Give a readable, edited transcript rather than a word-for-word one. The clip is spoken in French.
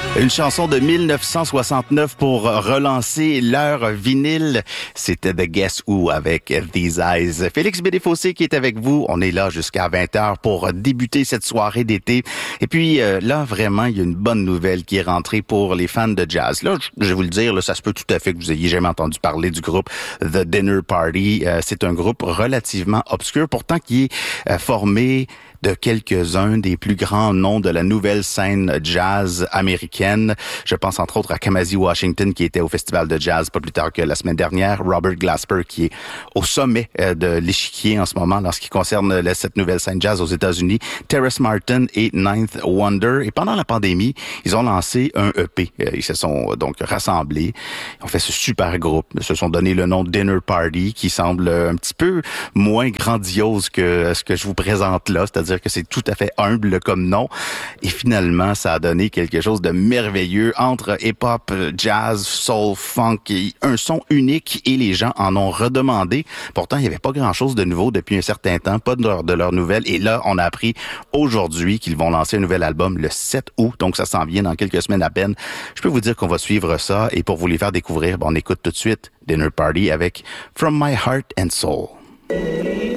Une chanson de 1969 pour relancer leur vinyle. C'était The Guess Who avec These Eyes. Félix Bédéfossé qui est avec vous. On est là jusqu'à 20h pour débuter cette soirée d'été. Et puis là, vraiment, il y a une bonne nouvelle qui est rentrée pour les fans de jazz. Là, je vais vous le dire, là, ça se peut tout à fait que vous ayez jamais entendu parler du groupe The Dinner Party. C'est un groupe relativement obscur, pourtant qui est formé de quelques-uns des plus grands noms de la nouvelle scène jazz américaine. Je pense entre autres à Kamasi Washington qui était au Festival de jazz pas plus tard que la semaine dernière, Robert Glasper qui est au sommet de l'échiquier en ce moment lorsqu'il concerne cette nouvelle scène jazz aux États-Unis, Terrace Martin et Ninth Wonder. Et pendant la pandémie, ils ont lancé un EP. Ils se sont donc rassemblés, ils ont fait ce super groupe, ils se sont donné le nom Dinner Party qui semble un petit peu moins grandiose que ce que je vous présente là, c'est-à-dire que c'est tout à fait humble comme nom. Et finalement, ça a donné quelque chose de merveilleux entre hip-hop, jazz, soul, funk, un son unique et les gens en ont redemandé. Pourtant, il n'y avait pas grand-chose de nouveau depuis un certain temps, pas de leurs nouvelles. Et là, on a appris aujourd'hui qu'ils vont lancer un nouvel album le 7 août. Donc, ça s'en vient dans quelques semaines à peine. Je peux vous dire qu'on va suivre ça. Et pour vous les faire découvrir, on écoute tout de suite Dinner Party avec From My Heart and Soul.